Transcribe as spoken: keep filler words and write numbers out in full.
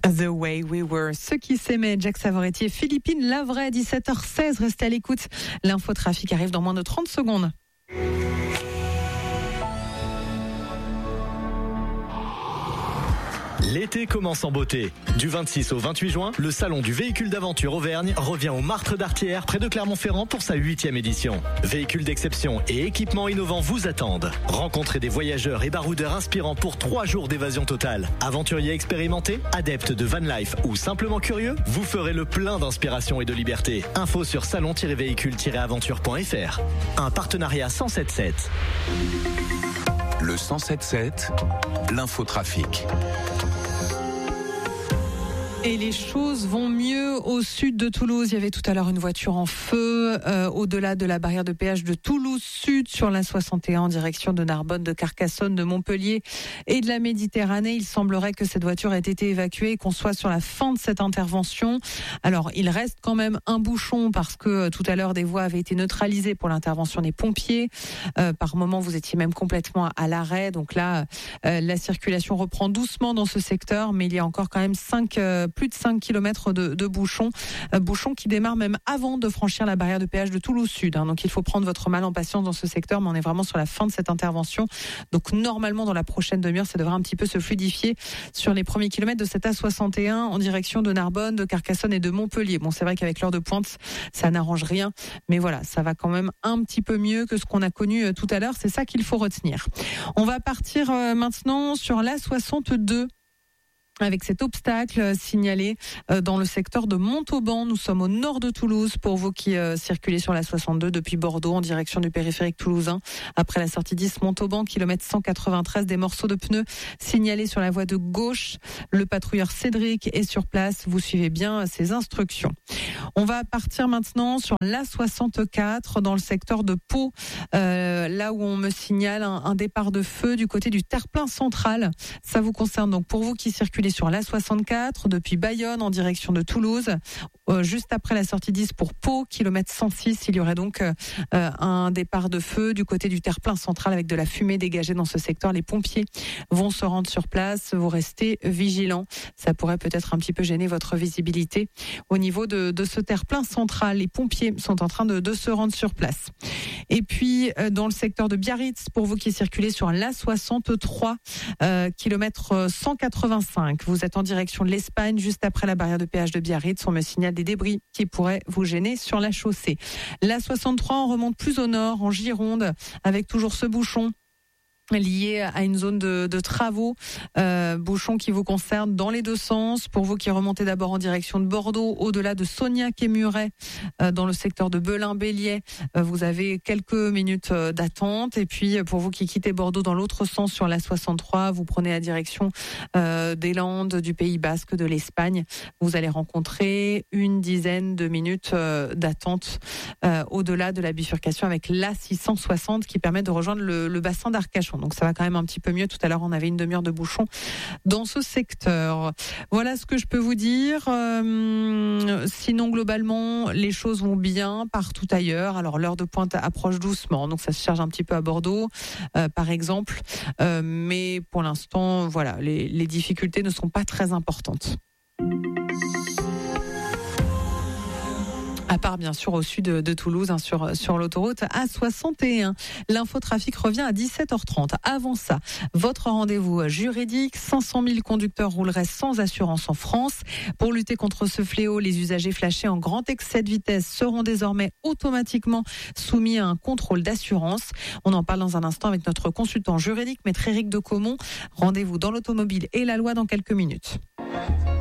The Way We Were. Ceux qui s'aimaient, Jack Savoretti et Philippine Lavray, dix-sept heures seize. Restez à l'écoute. L'infotrafic arrive dans moins de trente secondes. L'été commence en beauté. Du vingt-six au vingt-huit juin, le salon du véhicule d'aventure Auvergne revient au Martre d'Artière, près de Clermont-Ferrand, pour sa huitième édition. Véhicules d'exception et équipements innovants vous attendent. Rencontrez des voyageurs et baroudeurs inspirants pour trois jours d'évasion totale. Aventuriers expérimentés, adeptes de van life ou simplement curieux, vous ferez le plein d'inspiration et de liberté. Info sur salon tiret véhicule tiret aventure point f r. Un partenariat cent sept sept. Le cent sept sept, l'infotrafic. Et les choses vont mieux au sud de Toulouse. Il y avait tout à l'heure une voiture en feu euh, au-delà de la barrière de péage de Toulouse Sud sur la soixante et un en direction de Narbonne, de Carcassonne, de Montpellier et de la Méditerranée. Il semblerait que cette voiture ait été évacuée et qu'on soit sur la fin de cette intervention. Alors, il reste quand même un bouchon parce que euh, tout à l'heure des voies avaient été neutralisées pour l'intervention des pompiers. Euh, par moment, vous étiez même complètement à l'arrêt. Donc là, euh, la circulation reprend doucement dans ce secteur, mais il y a encore quand même cinq euh, plus de cinq kilomètres de, de bouchons, euh, bouchons qui démarrent même avant de franchir la barrière de péage de Toulouse Sud. Hein. Donc il faut prendre votre mal en patience dans ce secteur, mais on est vraiment sur la fin de cette intervention. Donc normalement dans la prochaine demi-heure, ça devrait un petit peu se fluidifier sur les premiers kilomètres de cette A soixante et un en direction de Narbonne, de Carcassonne et de Montpellier. Bon, c'est vrai qu'avec l'heure de pointe, ça n'arrange rien, mais voilà, ça va quand même un petit peu mieux que ce qu'on a connu euh, tout à l'heure. C'est ça qu'il faut retenir. On va partir euh, maintenant sur l'A soixante-deux. Avec cet obstacle signalé dans le secteur de Montauban. Nous sommes au nord de Toulouse pour vous qui circulez sur la soixante-deux depuis Bordeaux en direction du périphérique toulousain. Après la sortie dix Montauban, kilomètre cent quatre-vingt-treize, des morceaux de pneus signalés sur la voie de gauche. Le patrouilleur Cédric est sur place. Vous suivez bien ses instructions. On va partir maintenant sur l'A soixante-quatre dans le secteur de Pau, euh, là où on me signale un, un départ de feu du côté du terre-plein central. Ça vous concerne donc pour vous qui circulez sur l'A soixante-quatre depuis Bayonne en direction de Toulouse, euh, juste après la sortie dix pour Pau, kilomètre cent six, il y aurait donc euh, un départ de feu du côté du terre-plein central avec de la fumée dégagée dans ce secteur. Les pompiers vont se rendre sur place, vous restez vigilants. Ça pourrait peut-être un petit peu gêner votre visibilité au niveau de, de ce terre-plein central. Les pompiers sont en train de, de se rendre sur place. Et puis euh, dans le secteur de Biarritz, pour vous qui circulez sur l'A soixante-trois, euh, kilomètre cent quatre-vingt-cinq, vous êtes en direction de l'Espagne, juste après la barrière de péage de Biarritz. On me signale des débris qui pourraient vous gêner sur la chaussée. L'A soixante-trois, on remonte plus au nord, en Gironde, avec toujours ce bouchon lié à une zone de, de travaux, euh, bouchon qui vous concerne dans les deux sens. Pour vous qui remontez d'abord en direction de Bordeaux, au-delà de Sognac et Muret, euh, dans le secteur de Belin-Bélier, euh, vous avez quelques minutes euh, d'attente. Et puis pour vous qui quittez Bordeaux dans l'autre sens sur la soixante-trois, vous prenez la direction euh, des Landes, du Pays Basque, de l'Espagne. Vous allez rencontrer une dizaine de minutes euh, d'attente euh, au-delà de la bifurcation avec l'A six cent soixante qui permet de rejoindre le, le bassin d'Arcachon. Donc ça va quand même un petit peu mieux. Tout à l'heure, on avait une demi-heure de bouchon dans ce secteur. Voilà ce que je peux vous dire. Euh, sinon, globalement, les choses vont bien partout ailleurs. Alors, l'heure de pointe approche doucement. Donc, ça se charge un petit peu à Bordeaux, euh, par exemple. Euh, mais pour l'instant, voilà, les, les difficultés ne sont pas très importantes. À part bien sûr au sud de, de Toulouse, hein, sur, sur l'autoroute A soixante et un. L'infotrafic revient à dix-sept heures trente. Avant ça, votre rendez-vous juridique. cinq cent mille conducteurs rouleraient sans assurance en France. Pour lutter contre ce fléau, les usagers flashés en grand excès de vitesse seront désormais automatiquement soumis à un contrôle d'assurance. On en parle dans un instant avec notre consultant juridique, maître Éric de Caumont. Rendez-vous dans l'automobile et la loi dans quelques minutes.